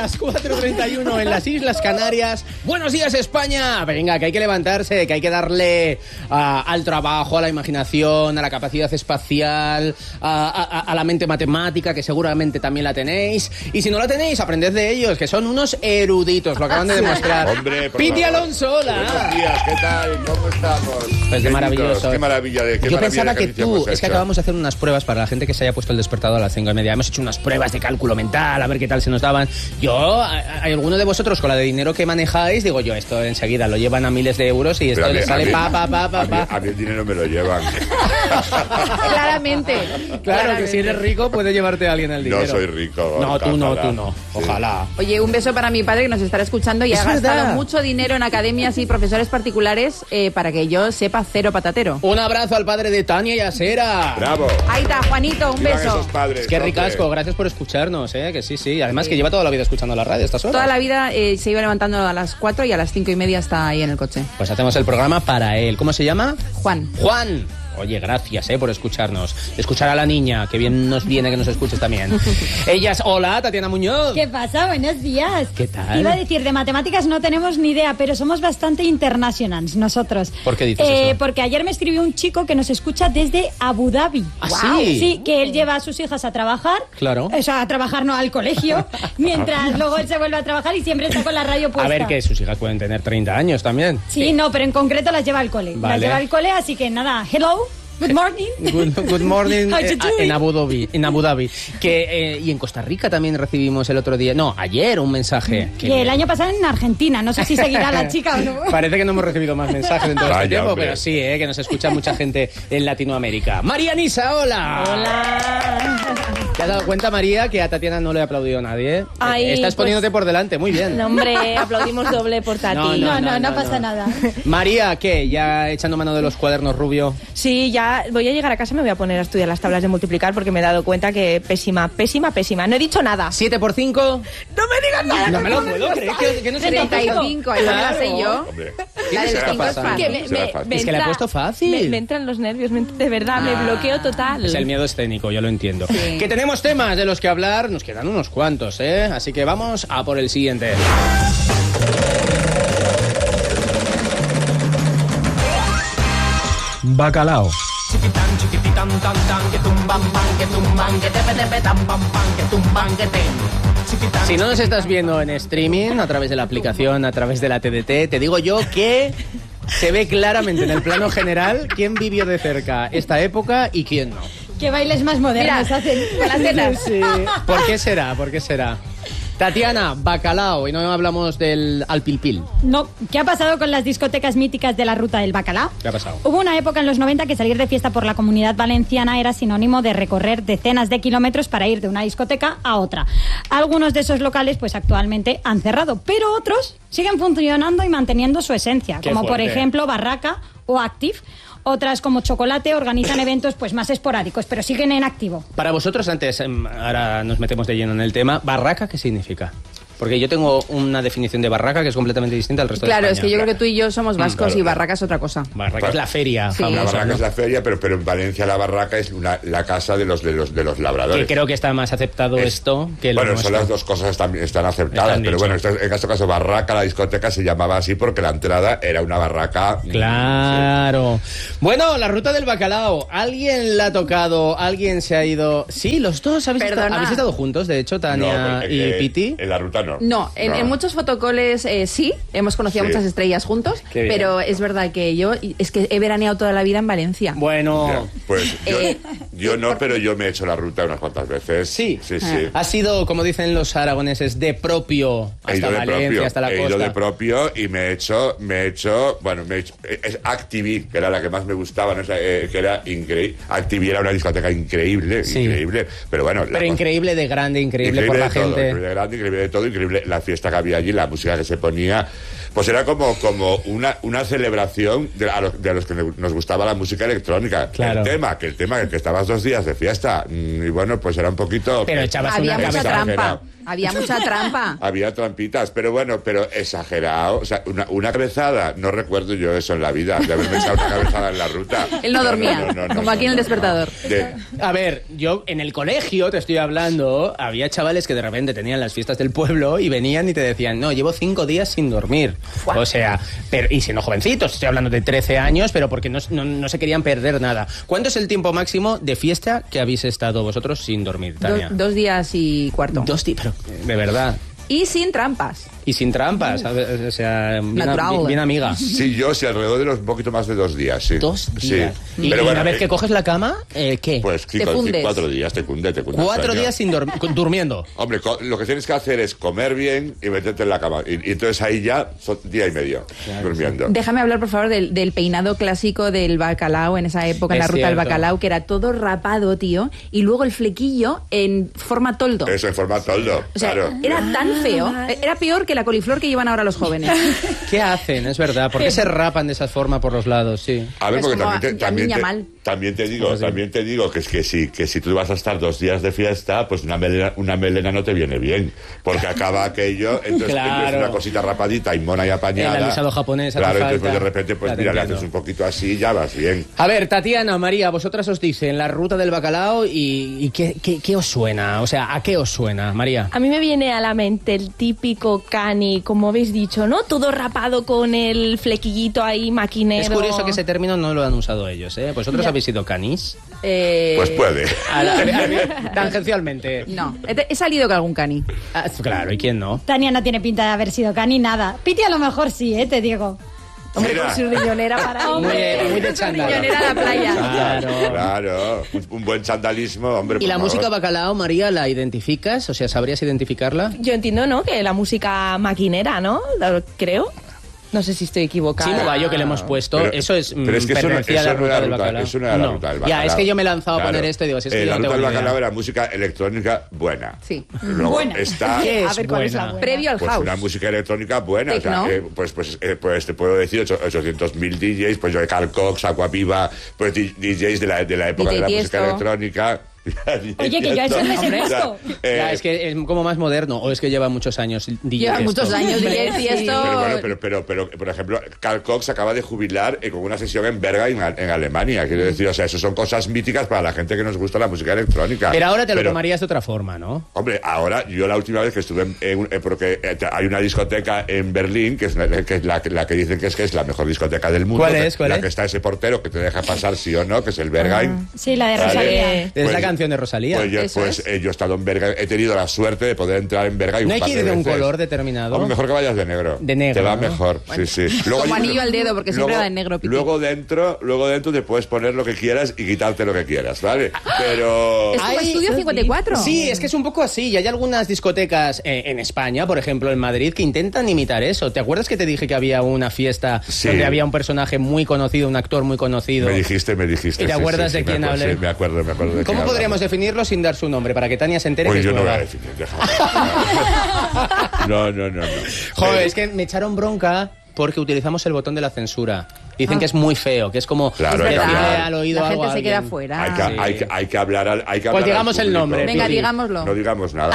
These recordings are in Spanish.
las 4:31 en las Islas Canarias. Buenos días, España. Venga, que hay que levantarse, que hay que darle al trabajo, a la imaginación, a la capacidad espacial, a la mente matemática, que seguramente también la tenéis. Y si no la tenéis, aprended de ellos, que son unos eruditos, lo acaban de demostrar. Hombre, Piti Alonso, hola. Buenos días, ¿qué tal? ¿Cómo estamos? Pues de maravilloso. Qué maravilla de qué Yo maravilla pensaba de que ejercicio tú, hemos es que hecho. acabamos de hacer unas pruebas para la gente que se haya puesto el despertador a las 5:30. Hemos hecho unas pruebas de cálculo mental, a ver qué tal se nos daban. ¿Hay alguno de vosotros con la de dinero que manejáis? Digo yo, esto enseguida lo llevan a miles de euros y esto le sale A mí el dinero me lo llevan. Claramente. Claro, que si eres rico puede llevarte a alguien el dinero. No soy rico. No, tú no. Sí. Ojalá. Oye, un beso para mi padre que nos estará escuchando y Es ha gastado verdad. mucho dinero en academias y profesores particulares para que yo sepa cero patatero. Un abrazo al padre de Tania y Asera. Bravo. Ahí está, Juanito, un Vivan beso. esos padres, Qué hombre. ricasco, gracias por escucharnos, que sí. Además que lleva toda la vida escuchando la radio a estas horas. Toda la vida se iba levantando a las 4 y a las 5:30 está ahí en el coche. Pues hacemos el programa para él. ¿Cómo se llama? Juan. Juan. Oye, gracias por escucharnos. Escuchar a la niña, que bien nos viene que nos escuches también. Ella es... Hola, Tatiana Muñoz. ¿Qué pasa? Buenos días. ¿Qué tal? Iba a decir, de matemáticas no tenemos ni idea, pero somos bastante internacionals nosotros. ¿Por qué dices eso? Porque ayer me escribió un chico que nos escucha desde Abu Dhabi. ¿Ah, sí? Sí, que él lleva a sus hijas a trabajar. Claro. O sea, a trabajar no, al colegio, mientras luego él se vuelve a trabajar y siempre está con la radio puesta. A ver, que sus hijas pueden tener 30 años también. Sí, no, pero en concreto las lleva al cole. Vale. Las lleva al cole, así que nada, hello. Good morning. Good morning How you doing? en Abu Dhabi. Y en Costa Rica también recibimos el otro día, ayer un mensaje. Y el año pasado en Argentina, no sé si seguirá la chica o no. Parece que no hemos recibido más mensajes en todo este Vaya, tiempo, hombre. pero sí, que nos escucha mucha gente en Latinoamérica. María Nisa, hola. Hola. ¿Te has dado cuenta, María, que a Tatiana no le ha aplaudido nadie? Ay, Estás pues- poniéndote por delante, muy bien. No, hombre, aplaudimos doble por Tati. No pasa nada. María, ¿qué? ¿Ya echando mano de los cuadernos Rubio? Sí, ya voy a llegar a casa y me voy a poner a estudiar las tablas de multiplicar porque me he dado cuenta que pésima. No he dicho nada. 7 por 5. No me digas nada. No me lo puedo creer, que no se 35, ahí me la sé yo. Hombre, La del será 5 es fácil, fácil. Que será fácil. Es que le ha puesto fácil. Me entran los nervios, de verdad, me bloqueo total. Es el miedo escénico, yo lo entiendo. Sí. Que tenemos temas de los que hablar, nos quedan unos cuantos, Así que vamos a por el siguiente. Bacalao. Si no nos estás viendo en streaming, a través de la aplicación, a través de la TDT, te digo yo que se ve claramente en el plano general quién vivió de cerca esta época y quién no. ¿Qué bailes más modernos Mira, hacen? con las tetas. Sí. ¿Por qué será? ¿Por qué será? Tatiana, bacalao, y no hablamos del alpilpil. No, ¿qué ha pasado con las discotecas míticas de la ruta del bacalao? ¿Qué ha pasado? Hubo una época en los 90 que salir de fiesta por la Comunidad Valenciana era sinónimo de recorrer decenas de kilómetros para ir de una discoteca a otra. Algunos de esos locales pues actualmente han cerrado, pero otros siguen funcionando y manteniendo su esencia, Qué como por fuerte. ejemplo Barraca o Active. Otras como Chocolate organizan eventos pues más esporádicos, pero siguen en activo. Para vosotros, antes, ahora nos metemos de lleno en el tema, ¿barraca qué significa? Porque yo tengo una definición de barraca que es completamente distinta al resto Claro, de es España. que yo creo que tú y yo somos vascos claro. y Barraca es otra cosa. Barraca es la feria Sí. La famosa, barraca ¿no? es la feria, pero en Valencia la barraca es la casa de los labradores. Que creo que está más aceptado esto que lo Bueno, nuestro. son las dos cosas están aceptadas, Están pero dicho. bueno, en este caso barraca, la discoteca se llamaba así porque la entrada era una barraca. Claro. Bueno, la ruta del bacalao. ¿Alguien la ha tocado? ¿Alguien se ha ido? Sí, los dos habéis Perdona. estado juntos, de hecho, Tania y Piti. En la ruta no. No, en muchos fotocoles sí, hemos conocido a Sí. muchas estrellas juntos, Qué bien. pero es verdad que es que he veraneado toda la vida en Valencia. Bueno, Ya, pues yo no, pero yo me he hecho la ruta unas cuantas veces. sí. Sí. Ha sido, como dicen los aragoneses, de propio He hasta ido de Valencia, propio, hasta la he costa. ido de propio y me he hecho, es Activi, que era la que más me gustaba, ¿no? O sea, que era increíble. Activi era una discoteca increíble, Sí. increíble, pero bueno. Pero increíble de grande, increíble por la de todo, gente. increíble de grande, increíble de todo, increíble la fiesta que había allí, la música que se ponía. Pues era como una celebración de los que nos gustaba la música electrónica. Claro. El tema, que estabas 2 días de fiesta. Y bueno, pues era un poquito... Pero echabas Había una mucha cabeza. trampa. Había mucha trampa. Había trampitas, pero bueno, pero exagerado. O sea, una cabezada, no recuerdo yo eso en la vida, de haberme echado una cabezada en la ruta. Él no dormía, como aquí en El Despertador. A ver, yo en el colegio, te estoy hablando, había chavales que de repente tenían las fiestas del pueblo y venían y te decían, no, llevo 5 días sin dormir. ¡Guau! O sea, y siendo jovencitos, estoy hablando de 13 años, pero porque no se querían perder nada. ¿Cuánto es el tiempo máximo de fiesta que habéis estado vosotros sin dormir, Tania? 2 días y cuarto. 2 días, pero de verdad. Y sin trampas. Y sin trampas, o sea, bien amiga. Sí, yo sí, alrededor de un poquito más de 2 días, sí. 2 días. Sí. Y Pero una vez que coges la cama, ¿qué? Pues te fundes. 4 días, te cunde. 4 días sin durmiendo. Hombre, lo que tienes que hacer es comer bien y meterte en la cama. Y entonces ahí ya son 1 día y medio durmiendo. Déjame hablar, por favor, del peinado clásico del bacalao en esa época, en la ruta del bacalao, que era todo rapado, tío, y luego el flequillo en forma toldo. Eso, en forma toldo, o sea, claro. era tan feo, era peor que la coliflor que llevan ahora los jóvenes. ¿Qué hacen? Es verdad. ¿Por qué se rapan de esa forma por los lados? Sí. A ver, Es porque como también te digo que si tú vas a estar 2 días de fiesta, pues una melena no te viene bien, porque acaba aquello, entonces empieza una cosita rapadita y mona y apañada. El alisado japonés. Claro, entonces pues de repente, pues mira, le haces un poquito así y ya vas bien. A ver, Tatiana, María, vosotras os dicen la ruta del bacalao y ¿qué os suena? O sea, ¿a qué os suena, María? A mí me viene a la mente el típico cani, como habéis dicho, ¿no? Todo rapado con el flequillito ahí maquinero. Es curioso que ese término no lo han usado ellos, ¿eh? ¿Vosotros habéis sido canis? Pues puede. Tangencialmente. No, he salido con algún cani. Claro, ¿y quién no? Tania no tiene pinta de haber sido cani nada. Piti a lo mejor sí, te digo. Hombre, Mira. con su riñonera para Muy de chándal. riñonera a la playa. Claro. Un buen chandalismo, hombre. ¿Y la por música favor. bacalao, María, la identificas? O sea, ¿sabrías identificarla? Yo entiendo, ¿no? Que la música maquinera, ¿no? Creo. No sé si estoy equivocada. Sí, Movallo, que le hemos puesto. Pero- eso es pero es que eso no- pertenecía a la eso no ruta era del ruta- bacalao. eso no era la ruta del Ya, bacalao. es que yo me he lanzado a Claro. poner esto y digo, si es que yo la no ruta tengo del ni idea. bacalao era música electrónica buena. Sí. Luego Buena. está... ¿Qué A es ver cuál es la buena? buena. Previo al Pues house. una música electrónica buena, Tecno. o sea, pues te puedo decir 800.000 DJs, pues yo de Carl Cox, Aquaviva, pues DJs de la época DJ de la música Tiesto. electrónica. Oye, que yo a eso me sé Hombre, esto. Ya, es que es como más moderno, o es que lleva muchos años DJ Lleva esto. muchos años DJ Sí. Tiesto. Pero bueno, por ejemplo, Carl Cox acaba de jubilar con una sesión en Bergheim, en Alemania. Quiero decir, o sea, eso son cosas míticas para la gente que nos gusta la música electrónica. Pero ahora te lo tomarías de otra forma, ¿no? Hombre, ahora, yo la última vez que estuve porque hay una discoteca en Berlín, que es la que dicen que es la mejor discoteca del mundo. ¿Cuál es? La que está ese portero que te deja pasar sí o no, que es el Bergheim. Sí, la de Vale. Rosalía. Es Pues- la canción de Rosalía. Yo Eso es. he estado en Bergheim, he tenido la suerte de poder entrar en Bergheim. ¿No hay par que ir de un veces. color determinado? Hombre, mejor que vayas de negro. De negro, Te va ¿no? mejor, sí. Como anillo al dedo, porque siempre va en negro, Piti. Luego dentro te puedes poner lo que quieras y quitarte lo que quieras, ¿vale? Pero... Es como Ay, Estudio 54. Sí, es que es un poco así. Y hay algunas discotecas en España, por ejemplo en Madrid, que intentan imitar eso. ¿Te acuerdas que te dije que había una fiesta Sí. donde había un personaje muy conocido, un actor muy conocido? Me dijiste. ¿Y te acuerdas de quién hablé? Sí, me acuerdo de quién ¿Cómo podríamos hablamos. definirlo sin dar su nombre? Para que Tania se entere Pues que es yo no voy nueva. a definir, déjame. No. Joder, es que me echaron bronca porque utilizamos el botón de la censura. Dicen que es muy feo, que es como Claro, decirle hay que hablar. al oído La algo gente a se queda alguien. fuera. Hay que hablar al Pues al digamos el público. nombre. Venga, Piti. digámoslo. No digamos nada.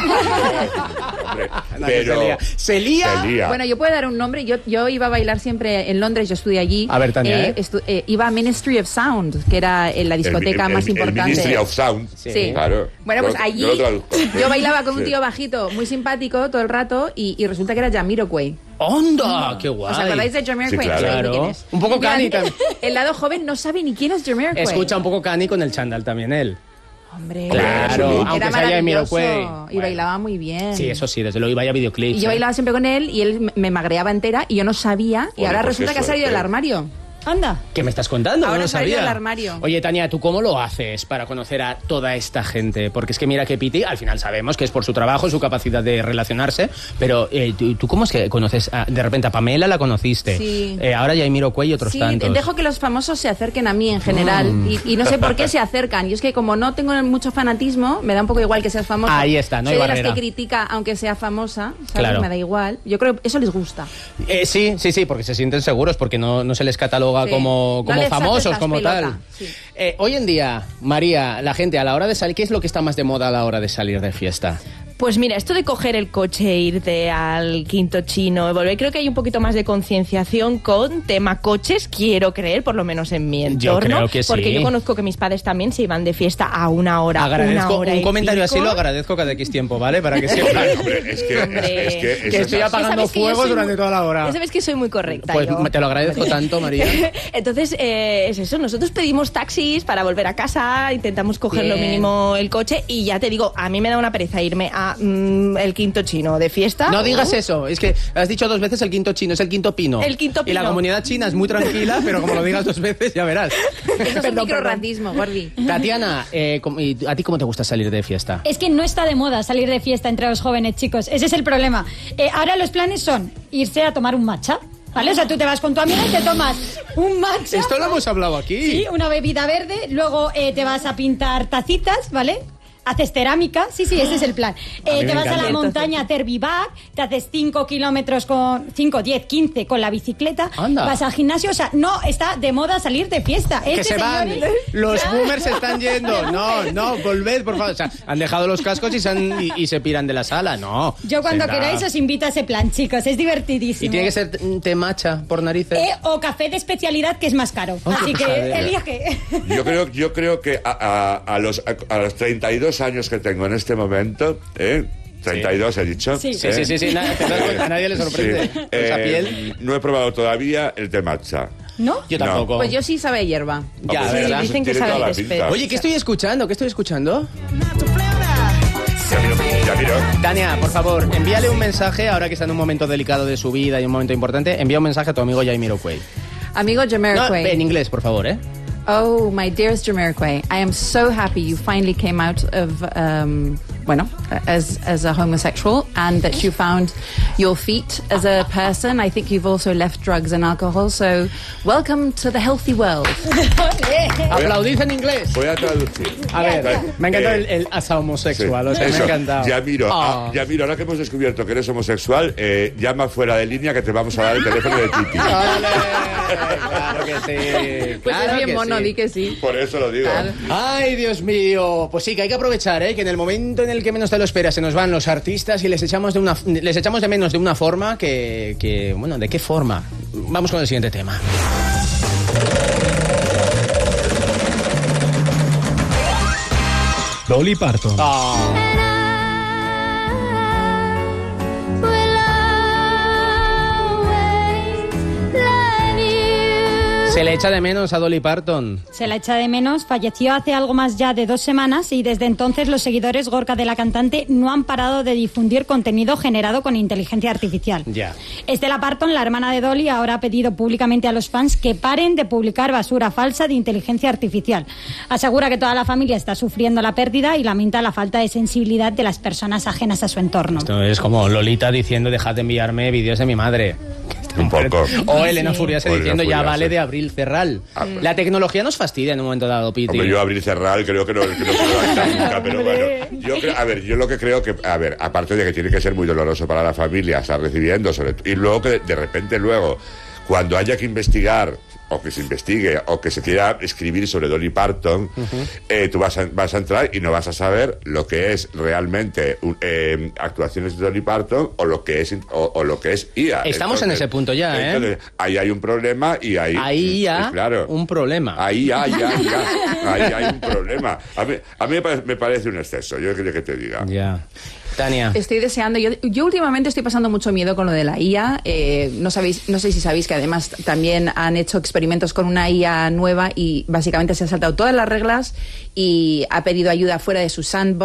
Hombre, No, pero... se lía. Se lía. Bueno, yo puedo dar un nombre. Yo iba a bailar siempre en Londres, yo estudié allí. A ver, Tania, iba a Ministry of Sound, que era la discoteca más importante. El Ministry of Sound. Sí. Claro. Bueno, pues Yo allí lo traduzco. yo bailaba con un Sí. tío bajito, muy simpático todo el rato, y resulta que era Jamiroquai. ¡Onda! ¡Qué guay! ¿Os acordáis de Jamiroquai? Sí, claro. ¿Sabéis ni Claro. quién es? Un poco Ya, Cani también. El lado joven no sabe ni quién es Jamiroquai. Escucha un poco Cani con el chándal también él. Hombre, Claro, absoluto. aunque era sea maravilloso Jamiroquai. y bailaba muy bien. Sí, eso sí, desde luego iba a videoclips. Y yo bailaba siempre con él y él me magreaba entera y yo no sabía. Y Joder, ahora pues resulta qué que ha salido del suerte. armario. Anda. ¿Qué me estás contando? Ahora No lo salió sabía. del armario. Oye, Tania, ¿tú cómo lo haces para conocer a toda esta gente? Porque es que mira que Piti, al final sabemos que es por su trabajo, su capacidad de relacionarse, pero ¿tú cómo es que conoces? De repente a Pamela la conociste. Sí. Ahora ya hay Miro y otros Sí, tantos. dejo que los famosos se acerquen a mí en general y no sé por qué se acercan. Y es que como no tengo mucho fanatismo, me da un poco igual que seas famosa. Ahí está, no hay Soy de las barrera. que critica aunque sea famosa, ¿sabes? Claro. Me da igual. Yo creo que eso les gusta. Sí, porque se sienten seguros, porque no se les cataloga Sí. como No les famosos, haces como pelota, tal. sí. Hoy en día, María, la gente a la hora de salir, ¿qué es lo que está más de moda a la hora de salir de fiesta? Pues mira, esto de coger el coche, irte al Quinto Chino, volver, creo que hay un poquito más de concienciación con tema coches, quiero creer, por lo menos en mi entorno. Yo creo que sí. Porque yo conozco que mis padres también se iban de fiesta a una hora. Agradezco, una hora un y comentario pico. así lo agradezco cada X tiempo, ¿vale? Para que sepan que estoy apagando fuegos durante toda la hora. Ya sabes que soy muy correcta. Pues yo. te lo agradezco tanto, María. Entonces, es eso, nosotros pedimos taxis para volver a casa, intentamos coger lo mínimo el coche y ya te digo, a mí me da una pereza irme a el Quinto Chino de fiesta. No digas eso, es que has dicho 2 veces el Quinto Chino, es el Quinto Pino. El Quinto Pino. Y la comunidad china es muy tranquila, pero como lo digas 2 veces ya verás. Eso es un microrracismo, Gordi. Tatiana, ¿y a ti cómo te gusta salir de fiesta? Es que no está de moda salir de fiesta entre los jóvenes, chicos. Ese es el problema. Ahora los planes son irse a tomar un matcha, ¿vale? O sea, tú te vas con tu amiga y te tomas un matcha. Esto lo hemos hablado aquí. Sí, una bebida verde. Luego te vas a pintar tacitas, ¿vale? Haces cerámica, sí, ese es el plan. Te vas a la montaña a hacer vivac, te haces 5 kilómetros con 5, 10, 15 con la bicicleta, Anda. vas al gimnasio, o sea, no está de moda salir de fiesta. Que se van, señores, los boomers se están yendo. No, volved, por favor. O sea, han dejado los cascos y se piran de la sala. No. Yo cuando Venga. queráis os invito a ese plan, chicos, es divertidísimo. Y tiene que ser té matcha por narices. O café de especialidad, que es más caro. Oh, Así qué que pesadilla. elige. Yo creo que a los 32 años que tengo en este momento, 32 he dicho. Sí. Sí. A nadie le sorprende. Sí. Esa piel. No he probado todavía el té matcha. ¿No? Yo tampoco. Pues yo sí sabe a hierba. Ya, pues ¿verdad? dicen que tiene sabe toda la de pinta. espejo. Oye, ¿qué estoy escuchando? Ya miro. Tania, por favor, envíale un mensaje, ahora que está en un momento delicado de su vida y un momento importante, envía un mensaje a tu amigo Jamiroquai. Amigo No, Jamiroquai. en inglés, por favor, ¿eh? Oh, my dearest Jamiroquai, I am so happy you finally came out of, as a homosexual and that you found your feet as a person. I think you've also left drugs and alcohol, so welcome to the healthy world. Aplaudid en inglés. Voy a traducir. A ver, me ha encantado el asa homosexual, o sea, me ha encantado. Yamiro, Ah. Yamiro, ahora que hemos descubierto que eres homosexual, llama fuera de línea que te vamos a dar el teléfono de Titi. ¡Ole! Claro que sí. Pues claro es bien que mono, sí. di que sí. Por eso lo digo. Claro. Ay, Dios mío. Pues sí, que hay que aprovechar, que en el momento en el que menos te lo esperas se nos van los artistas y les echamos de menos de una forma que bueno, ¿de qué forma? Vamos con el siguiente tema. Dolly Parton. Se le echa de menos a Dolly Parton. Se la echa de menos, falleció hace algo más ya de 2 semanas y desde entonces los seguidores Gorka de la cantante no han parado de difundir contenido generado con inteligencia artificial. Ya. Stella Parton, la hermana de Dolly, ahora ha pedido públicamente a los fans que paren de publicar basura falsa de inteligencia artificial. Asegura que toda la familia está sufriendo la pérdida y lamenta la falta de sensibilidad de las personas ajenas a su entorno. Esto es como Lolita diciendo dejad de enviarme vídeos de mi madre. Un poco. O Elena Furiase O Elena diciendo ya Furiase. vale de Abril Cerral. La tecnología nos fastidia en un momento dado, Piti. Hombre, yo Abril Cerral creo que no puedo aguantar nunca, pero bueno, yo lo que creo que, aparte de que tiene que ser muy doloroso para la familia estar recibiendo, y luego que de repente cuando haya que investigar, o que se investigue, o que se quiera escribir sobre Dolly Parton, tú vas a entrar y no vas a saber lo que es realmente actuaciones de Dolly Parton o lo que es IA. Estamos en ese punto ya, ¿eh? Entonces, ahí hay un problema y Ahí ya claro. un problema. Ahí hay un problema. A mí me parece un exceso, yo creo que te diga. Ya. Tania. Estoy deseando. Yo últimamente estoy pasando mucho miedo con lo de la IA. No sé si sabéis que además también han hecho experimentos con una IA nueva y básicamente se han saltado todas las reglas y ha pedido ayuda fuera de su sandbox.